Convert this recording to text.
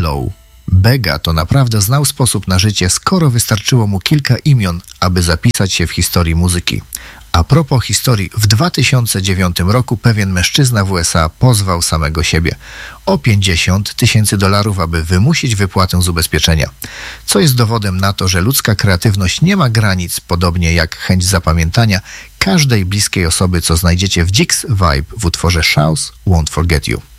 Low. Bega to naprawdę znał sposób na życie, skoro wystarczyło mu kilka imion, aby zapisać się w historii muzyki. A propos historii, w 2009 roku pewien mężczyzna w USA pozwał samego siebie o $50,000, aby wymusić wypłatę z ubezpieczenia. Co jest dowodem na to, że ludzka kreatywność nie ma granic, podobnie jak chęć zapamiętania każdej bliskiej osoby, co znajdziecie w Jig's Vibe w utworze Shouse Won't Forget You.